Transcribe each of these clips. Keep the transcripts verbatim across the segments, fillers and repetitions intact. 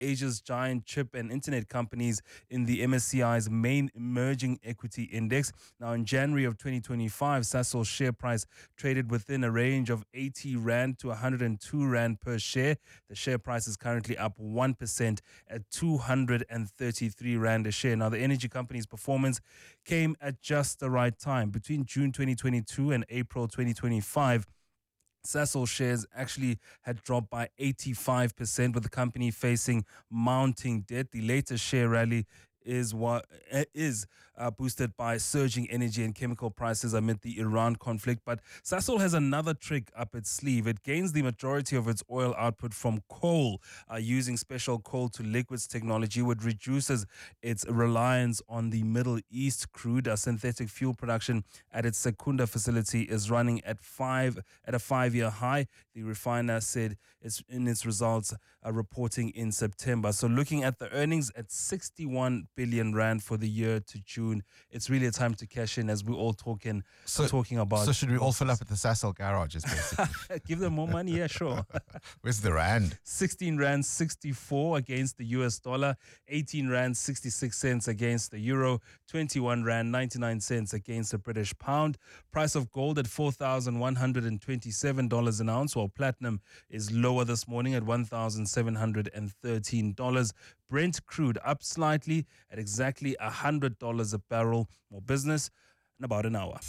Asia's giant chip and internet companies in the M S C I's main emerging equity index. Now, in January of twenty twenty-five, Sasol's share price traded within a range of eighty rand to one hundred two rand per share. The share price is currently up one percent at two hundred thirty-three rand a share. Now, the energy company's performance came at just the right time. Between June twenty twenty-two and April twenty twenty-five, Sasol shares actually had dropped by eighty-five percent, with the company facing mounting debt. The latest share rally is what is uh, boosted by surging energy and chemical prices amid the Iran conflict. But Sasol has another trick up its sleeve. It gains the majority of its oil output from coal, uh, using special coal to liquids technology, which reduces its reliance on the Middle East crude. Uh, synthetic fuel production at its Secunda facility is running at five at a five-year high. The refiner said it's in its results uh, reporting in September. So looking at the earnings at sixty-one billion rand for the year to June, it's really a time to cash in, as we're all talking so, talking about. So should we all fill up at the Sasol garages, basically? Give them more money, yeah, sure. Where's the rand? sixteen rand sixty-four against the U S dollar, eighteen rand sixty-six cents against the euro, twenty-one rand ninety-nine cents against the British pound. Price of gold at four thousand one hundred twenty-seven dollars an ounce, while platinum is lower this morning at one thousand seven hundred thirteen dollars. Brent crude up slightly at exactly one hundred dollars a barrel. More business in about an hour.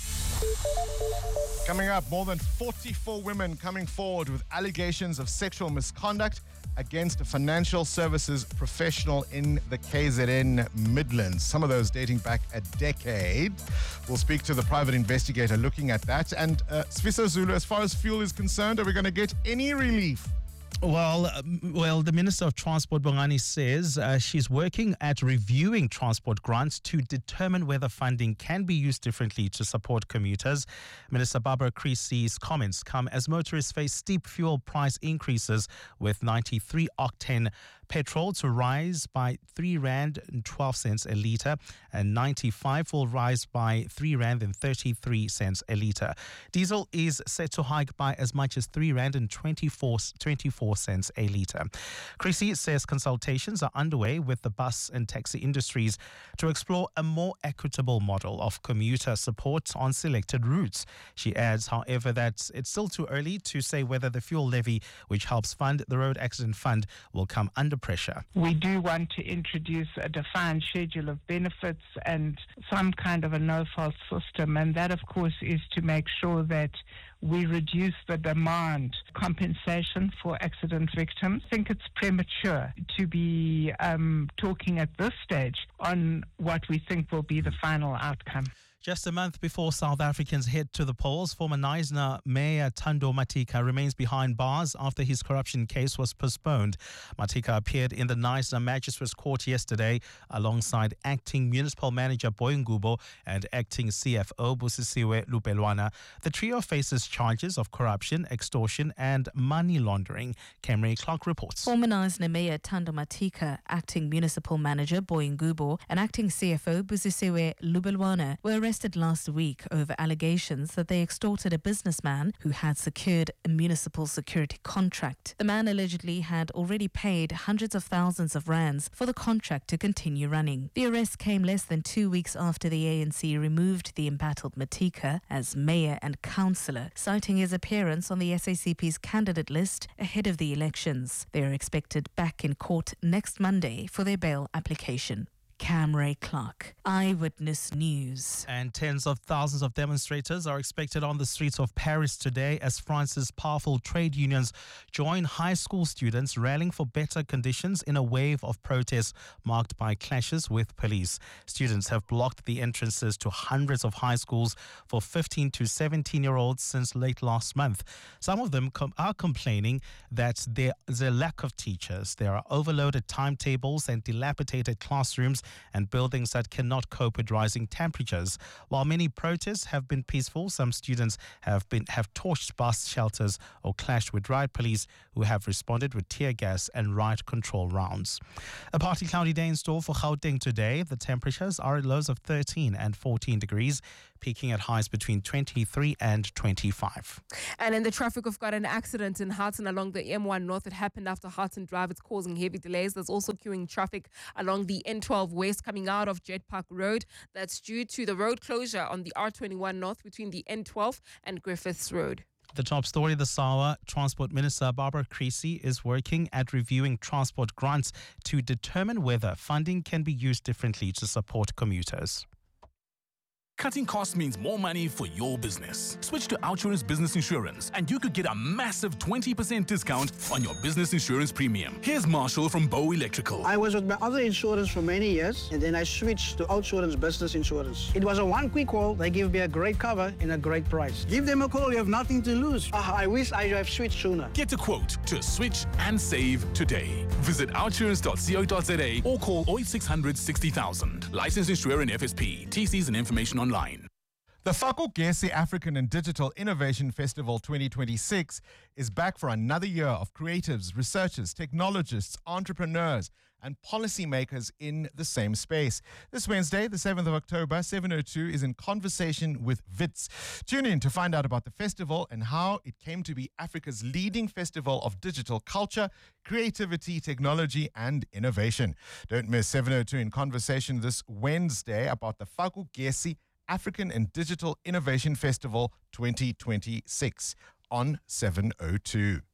Coming up, more than forty-four women coming forward with allegations of sexual misconduct against a financial services professional in the K Z N Midlands. Some of those dating back a decade. We'll speak to the private investigator looking at that. And uh, Sfiso Zulu, as far as fuel is concerned, are we going to get any relief? Well, um, well, the Minister of Transport, Bongani, says uh, she's working at reviewing transport grants to determine whether funding can be used differently to support commuters. Minister Barbara Creesy's comments come as motorists face steep fuel price increases, with ninety-three octane petrol to rise by three rand and twelve cents a litre, and ninety-five will rise by three rand and thirty-three cents a litre. Diesel is set to hike by as much as three rand and twenty-four cents a litre. Creasy says consultations are underway with the bus and taxi industries to explore a more equitable model of commuter support on selected routes. She adds, however, that it's still too early to say whether the fuel levy, which helps fund the Road Accident Fund, will come under pressure. We do want to introduce a defined schedule of benefits and some kind of a no-fault system, and that, of course, is to make sure that we reduce the demand compensation for accident victims. I think it's premature to be um, talking at this stage on what we think will be the final outcome. Just a month before South Africans head to the polls, former Knysna Mayor Thando Matika remains behind bars after his corruption case was postponed. Matika appeared in the Knysna Magistrates Court yesterday alongside acting municipal manager Boy Ngubo and acting C F O Busisiwe Lupelwana. The trio faces charges of corruption, extortion and money laundering. Camry Clark reports. Former Knysna Mayor Thando Matika, acting municipal manager Boy Ngubo and acting C F O Busisiwe Lupelwana were arrested last week over allegations that they extorted a businessman who had secured a municipal security contract. The man allegedly had already paid hundreds of thousands of rands for the contract to continue running. The arrest came less than two weeks after the A N C removed the embattled Matika as mayor and councillor, citing his appearance on the S A C P's candidate list ahead of the elections. They are expected back in court next Monday for their bail application. Cam Ray Clark, Eyewitness News. And tens of thousands of demonstrators are expected on the streets of Paris today as France's powerful trade unions join high school students rallying for better conditions in a wave of protests marked by clashes with police. Students have blocked the entrances to hundreds of high schools for fifteen to seventeen year olds since late last month. Some of them com- are complaining that there is a lack of teachers. There are overloaded timetables and dilapidated classrooms and buildings that cannot cope with rising temperatures. While many protests have been peaceful, some students have been have torched bus shelters or clashed with riot police, who have responded with tear gas and riot control rounds. A partly cloudy day in store for Gauteng today. The temperatures are at lows of thirteen and fourteen degrees. peaking at highs between twenty-three and twenty-five. And in the traffic, we've got an accident in Harton along the M one North. It happened after Harton Drive. It's causing heavy delays. There's also queuing traffic along the N twelve West coming out of Jet Park Road. That's due to the road closure on the R twenty-one North between the N twelve and Griffiths Road. The top story this hour, Transport Minister Barbara Creecy is working at reviewing transport grants to determine whether funding can be used differently to support commuters. Cutting costs means more money for your business. Switch to OUTsurance Business Insurance and you could get a massive twenty percent discount on your business insurance premium. Here's Marshall from Bow Electrical. I was with my other insurance for many years and then I switched to OUTsurance Business Insurance. It was a one quick call. They give me a great cover and a great price. Give them a call. You have nothing to lose. Ah, I wish I have switched sooner. Get a quote to switch and save today. Visit outsurance dot co dot za or call oh eight six hundred sixty thousand. Licensed insurer and F S P. T Cs and information online. The Faku Gesi African and Digital Innovation Festival twenty twenty-six is back for another year of creatives, researchers, technologists, entrepreneurs, and policymakers in the same space. This Wednesday, the seventh of October, seven oh two is in conversation with Wits. Tune in to find out about the festival and how it came to be Africa's leading festival of digital culture, creativity, technology, and innovation. Don't miss seven oh two in conversation this Wednesday about the Faku Gesi African and Digital Innovation Festival twenty twenty-six on seven oh two.